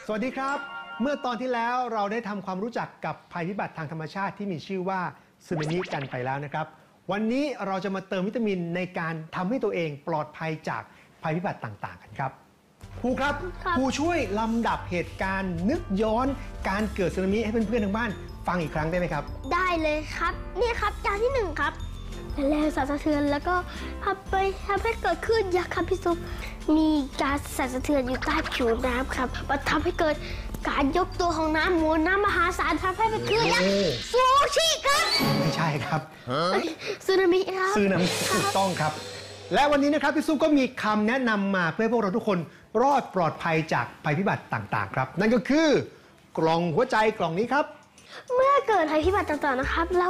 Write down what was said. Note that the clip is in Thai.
สวัสดีครับเมื่อตอนที่แล้วเราได้ทำความรู้จักกับภัยพิบัติทางธรรมชาติที่มีชื่อว่าสึนามิกันไปแล้วนะครับวันนี้เราจะมาเติมวิตามินในการทำให้ตัวเองปลอดภัยจากภัยพิบัติต่างๆกันครับครูครับครูช่วยลำดับเหตุการณ์นึกย้อนการเกิดสึนามิให้เพื่อนๆทางบ้านฟังอีกครั้งได้ไหมครับได้เลยครับนี่ครับอย่างที่1ครับแรงสั่นสะเทือนแล้วก็ทำให้เกิดคลื่นยักษ์ครับพี่ซุปมีการสั่นสะเทือนอยู่ใต้ผิวน้ำครับมันทำให้เกิดการยกตัวของน้ำมวลน้ำมหาศาลทำให้เป็นคลื่นยักษ์ซูชิครับไม่ใช่ครับสึนามิครับสึนามิถูกต้องครับและวันนี้นะครับพี่ซุปก็มีคำแนะนำมาเพื่อให้พวกเราทุกคนรอดปลอดภัยจากภัยพิบัติต่างๆครับนั่นก็คือกล่องหัวใจกล่องนี้ครับเมื่อเกิดภัยพิบัติต่างๆนะครับเรา